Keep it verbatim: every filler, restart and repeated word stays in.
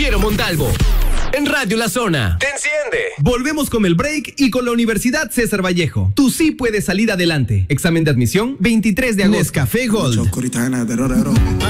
Piero Montalvo. En Radio La Zona. Te enciende. Volvemos con el break y con la Universidad César Vallejo. Tú sí puedes salir adelante. Examen de admisión veintitrés de agosto. Nescafé Gold.